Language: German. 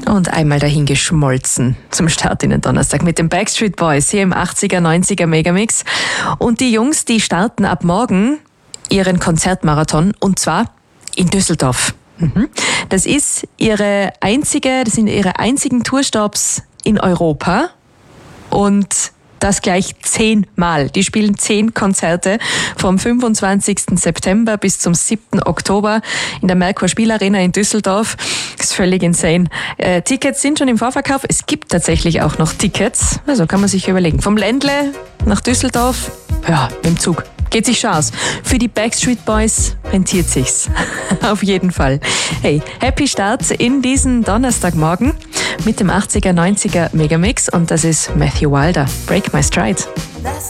Und einmal dahin geschmolzen zum Start in den Donnerstag mit den Backstreet Boys hier im 80er, 90er Megamix. Und die Jungs, die starten ab morgen ihren Konzertmarathon und zwar in Düsseldorf. Das sind ihre einzigen Tourstops in Europa und das gleich 10-mal. Die spielen 10 Konzerte vom 25. September bis zum 7. Oktober in der Merkur Spielarena in Düsseldorf. Das ist völlig insane. Tickets sind schon im Vorverkauf. Es gibt tatsächlich auch noch Tickets. Also kann man sich überlegen. Vom Ländle nach Düsseldorf, ja, mit dem Zug. Geht sich schon aus. Für die Backstreet Boys rentiert sich's. Auf jeden Fall. Hey, happy Start in diesen Donnerstagmorgen mit dem 80er, 90er Megamix und das ist Matthew Wilder. Break My Stride.